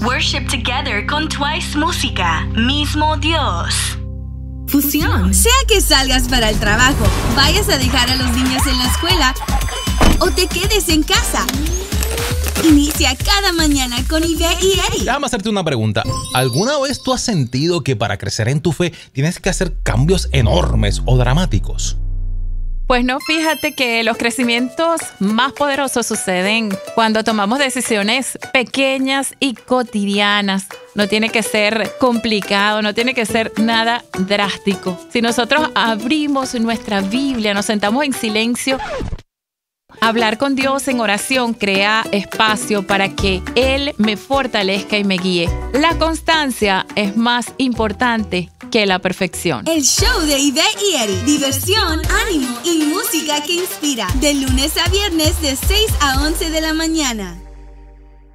Worship together con Twice Música. Mismo Dios. Fusión. Sea que salgas para el trabajo, vayas a dejar a los niños en la escuela o te quedes en casa. Inicia cada mañana con Ibe y Eri. Déjame hacerte una pregunta. ¿Alguna vez tú has sentido que para crecer en tu fe tienes que hacer cambios enormes o dramáticos? Pues no, fíjate que los crecimientos más poderosos suceden cuando tomamos decisiones pequeñas y cotidianas. No tiene que ser complicado, no tiene que ser nada drástico. Si nosotros abrimos nuestra Biblia, nos sentamos en silencio, hablar con Dios en oración crea espacio para que Él me fortalezca y me guíe. La constancia es más importante que la perfección. El show de Ibe y Eri. Diversión, ánimo y música que inspira. De lunes a viernes de 6 a 11 de la mañana.